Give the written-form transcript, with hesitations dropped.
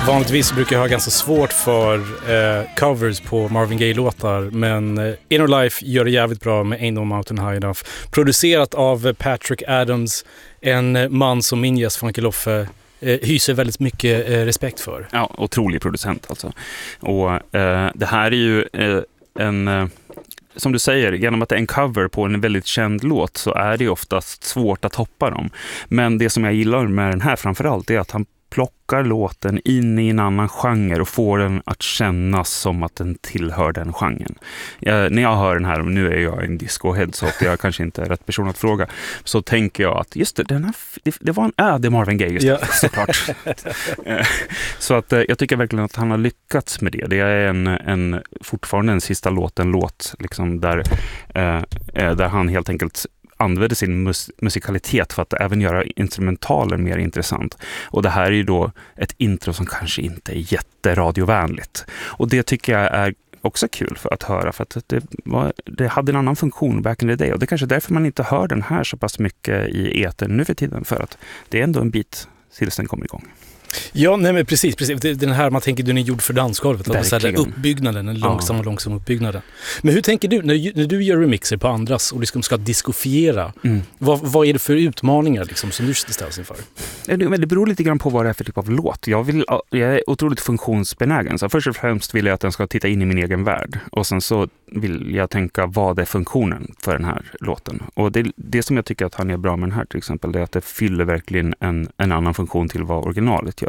Vanligtvis brukar jag ha ganska svårt för covers på Marvin Gaye-låtar, men Inner Life gör det jävligt bra med Ain't No Mountain High Enough. Producerat av Patrick Adams, en man som min gäst Funky Loffe hyser väldigt mycket respekt för. Ja, otrolig producent alltså. Och det här är ju som du säger, genom att det är en cover på en väldigt känd låt så är det oftast svårt att hoppa dem. Men det som jag gillar med den här framförallt är att han plockar låten in i en annan genre och får den att kännas som att den tillhör den genren. När jag hör den här, och nu är jag en discohead så att jag kanske inte är rätt person att fråga, så tänker jag att just det var det är Marvin Gaye just det, såklart. Så att jag tycker verkligen att han har lyckats med det. Det är fortfarande en sista låt liksom där han helt enkelt använder sin musikalitet för att även göra instrumentaler mer intressant. Och det här är ju då ett intro som kanske inte är jätteradiovänligt. Och det tycker jag är också kul för att höra, för att det hade en annan funktion back in the day. Och det är kanske därför man inte hör den här så pass mycket i etern nu för tiden, för att det är ändå en bit tills den kommer igång. Ja, nej men precis. Den här man tänker den är gjord för dansgolvet, alltså den uppbyggnaden, den långsam uppbyggnaden. Men hur tänker du när du gör remixer på andras och liksom ska diskofiera? Vad är det för utmaningar liksom som du ställs inför? Det beror lite grann på vad det är för typ av låt. Jag är otroligt funktionsbenägen. Så först och främst vill jag att den ska titta in i min egen värld. Och sen så vill jag tänka vad är funktionen för den här låten. Och det som jag tycker att han är bra med den här till exempel, det är att det fyller verkligen en annan funktion till vad originalet gör.